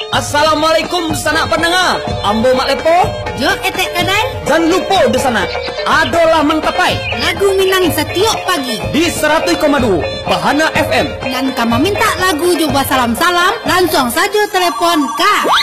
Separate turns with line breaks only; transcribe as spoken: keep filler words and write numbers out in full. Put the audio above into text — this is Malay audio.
Assalamualaikum sanak pendengar. Ambo mak lepo.
Jo etek kadai.
Jangan lupa di sana. Adolah mengkapai.
Lagu Minang setiap pagi.
Di seratus koma dua Bahana F M.
Dan kamu minta lagu juga salam-salam, langsung saja telepon Kak.